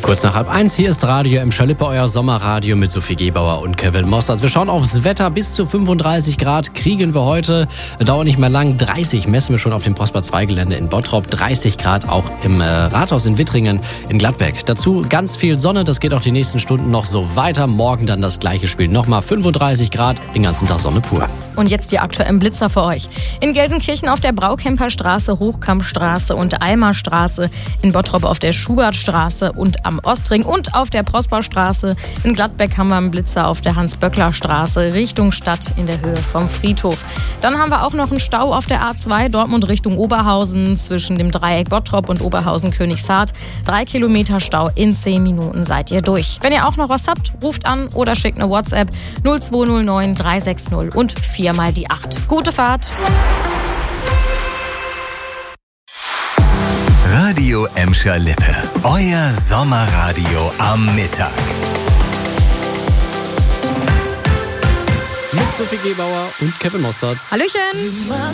Kurz nach 12:30, hier ist Radio Emscher Lippe, euer Sommerradio mit Sophie Gebauer und Kevin Mosters. Wir schauen aufs Wetter, bis zu 35 Grad kriegen wir heute. Dauert nicht mehr lang, 30 messen wir schon auf dem Prosper 2 Gelände in Bottrop, 30 Grad auch im Rathaus in Wittringen in Gladbeck. Dazu ganz viel Sonne, das geht auch die nächsten Stunden noch so weiter. Morgen dann das gleiche Spiel, nochmal 35 Grad, den ganzen Tag Sonne pur. Und jetzt die aktuellen Blitzer für euch. In Gelsenkirchen auf der Braukemperstraße, Hochkampstraße und Eimerstraße, in Bottrop auf der Schubertstraße und am Ostring und auf der Prosperstraße. In Gladbeck haben wir einen Blitzer auf der Hans-Böckler-Straße Richtung Stadt in der Höhe vom Friedhof. Dann haben wir auch noch einen Stau auf der A2 Dortmund Richtung Oberhausen zwischen dem Dreieck Bottrop und Oberhausen-Königshardt. 3 Kilometer Stau, in 10 Minuten seid ihr durch. Wenn ihr auch noch was habt, ruft an oder schickt eine WhatsApp 0209 360 und 4 mal die 8. Gute Fahrt! Radio Emscher Lippe, euer Sommerradio am Mittag. Mit Sophie Gebauer und Kevin Mosters. Hallöchen!